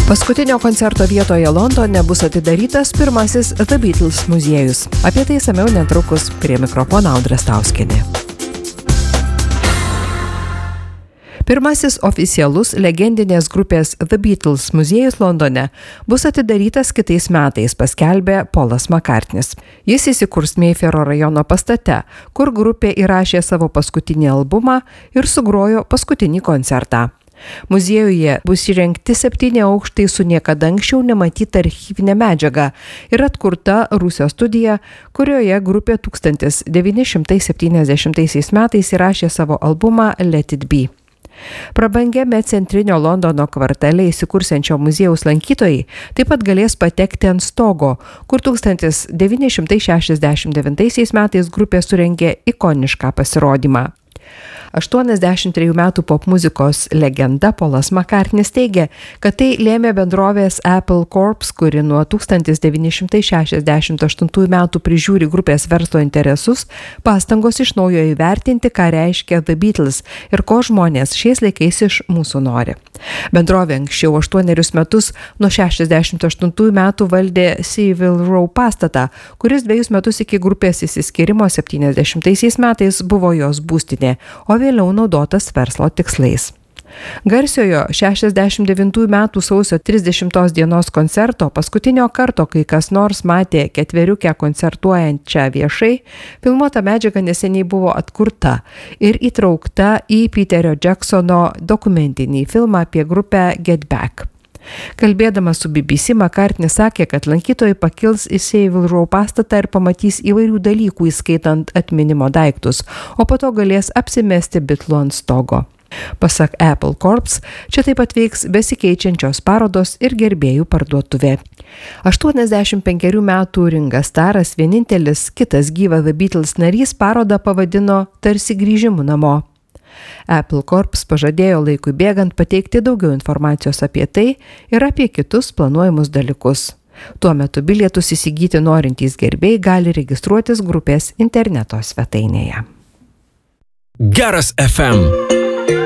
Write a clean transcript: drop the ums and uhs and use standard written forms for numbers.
Paskutinio koncerto vietoje Londone bus atidarytas pirmasis The Beatles muziejus. Apie tai išsamiau netrukus, prie mikrofono Audra Stauskienė. Pirmasis oficialus legendinės grupės The Beatles muziejus Londone bus atidarytas kitais metais, paskelbė Paulas McCartney's. Jis įsikurs Mayfairo rajono pastate, kur grupė įrašė savo paskutinį albumą ir sugrojo paskutinį koncertą. Muziejuje bus įrengti 7 aukštai su niekada anksčiau nematyta archyvinė medžiaga ir atkurta Rusijos studija, kurioje grupė 1970 metais įrašė savo albumą Let It Be. Prabangiame centrinio Londono kvartale įsikursiančio muziejaus lankytojai taip pat galės patekti ant stogo, kur 1969 metais grupė surengė ikonišką pasirodymą. 83 metų popmuzikos legenda Paulas McCartney's teigia, kad tai lėmė bendrovės Apple Corps, kuri nuo 1968 metų prižiūri grupės verslo interesus, pastangos iš naujo įvertinti, ką reiškia The Beatles ir ko žmonės šiais laikais iš mūsų nori. Bendrovė anksčiau 8 metus nuo 68 metų valdė Savile Row pastatą, kuris 2 metus iki grupės išsiskyrimo 70 metais buvo jos būstinė, o vėliau naudotas verslo tikslais. Garsiojo 69 metų sausio 30 dienos koncerto paskutinio karto, kai kas nors matė ketveriukę koncertuojančią viešai, filmuota medžiaga neseniai buvo atkurta ir įtraukta į Peterio Jacksono dokumentinį filmą apie grupę Get Back. Kalbėdamas su BBC, McCartney sakė, kad lankytojai pakils į Savile Row pastatą ir pamatys įvairių dalykų, įskaitant atminimo daiktus, o po to galės apsimesti Beatlų ant stogo. Pasak Apple Corps, čia taip pat veiks besikeičiančios parodos ir gerbėjų parduotuvė. 85 metų Ringas Starras, vienintelis kitas gyvas The Beatles narys, parodą pavadino tarsi grįžimu namo. Apple Corps pažadėjo laikui bėgant pateikti daugiau informacijos apie tai ir apie kitus planuojamus dalykus. Tuo metu bilietus įsigyti norintys gerbėjai gali registruotis grupės interneto svetainėje. Geras FM.